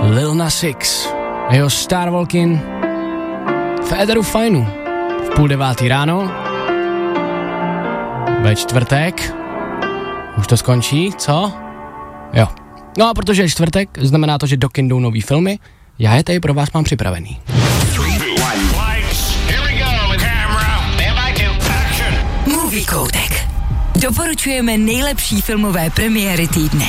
Lil Nas X, jeho Star Walking v éteru Fajnu v 8:30 ráno ve čtvrtek. Už to skončí, co? Jo. No a protože je čtvrtek, znamená to, že do kin jdou nový filmy. Já je tady pro vás mám připravený. Movie Koutek. Doporučujeme nejlepší filmové premiéry týdne.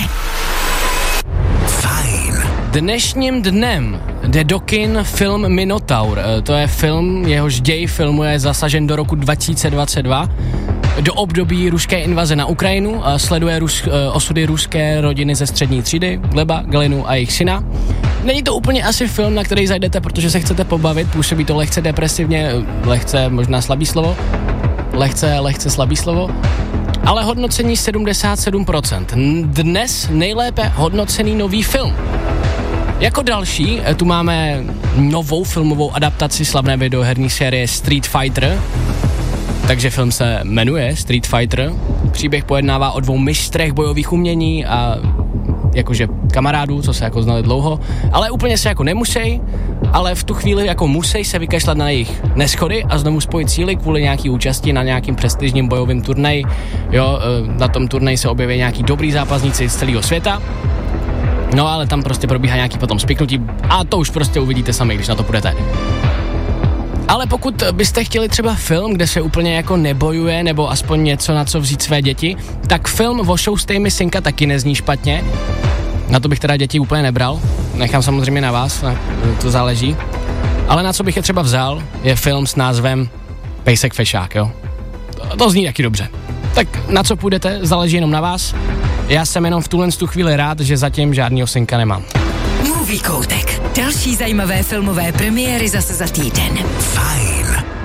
Fajn. Dnešním dnem jde do kin film Minotaur. To je film, jehož děj filmu je zasažen do roku 2022. Do období ruské invaze na Ukrajinu sleduje osudy ruské rodiny ze střední třídy, Gleba, Galinu a jejich syna. Není to úplně asi film, na který zajdete, protože se chcete pobavit, působí to lehce depresivně, lehce možná slabý slovo, lehce slabý slovo, ale hodnocení 77%. Dnes nejlépe hodnocený nový film. Jako další tu máme novou filmovou adaptaci slavné videoherní série Street Fighter. Takže film se jmenuje Street Fighter. Příběh pojednává o dvou mistrech bojových umění a jakože kamarádů, co se jako znali dlouho, ale úplně se jako nemusí, ale v tu chvíli jako musí se vykašlat na jejich neschody a znovu spojit síly kvůli nějaký účasti na nějakým prestižním bojovým turnaji. Jo, na tom turnaji se objeví nějaký dobrý zápasníci z celého světa. No ale tam prostě probíhá nějaký potom spiknutí a to už prostě uvidíte sami, když na to půjdete. Ale pokud byste chtěli třeba film, kde se úplně jako nebojuje, nebo aspoň něco, na co vzít své děti, tak film Vošoustej mi synka taky nezní špatně. Na to bych teda děti úplně nebral, nechám samozřejmě na vás, to záleží. Ale na co bych je třeba vzal, je film s názvem Pejsek fešák, jo. To zní taky dobře. Tak na co půjdete, záleží jenom na vás. Já jsem jenom v tuhle chvíli rád, že zatím žádnýho synka nemám. Movie Koutek. Další zajímavé filmové premiéry zase za týden. Fajn.